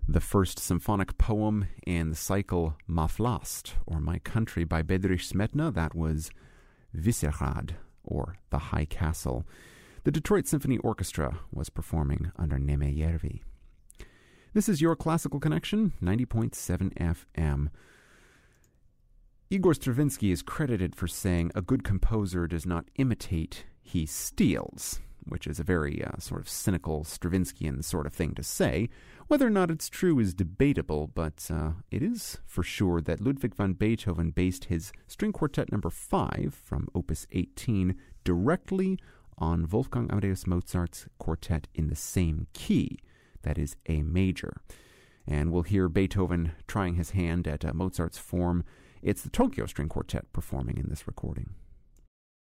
The first symphonic poem in the cycle Ma Vlast, or My Country by Bedřich Smetana, that was Vyšehrad, or The High Castle. The Detroit Symphony Orchestra was performing under Neme Järvi. This is your Classical Connection, 90.7 FM. Igor Stravinsky is credited for saying, "A good composer does not imitate, he steals," which is a very sort of cynical Stravinskyan sort of thing to say. Whether or not it's true is debatable, but it is for sure that Ludwig van Beethoven based his String Quartet No. 5 from Opus 18 directly on Wolfgang Amadeus Mozart's quartet in the same key, that is A major. And we'll hear Beethoven trying his hand at Mozart's form. It's the Tokyo String Quartet performing in this recording.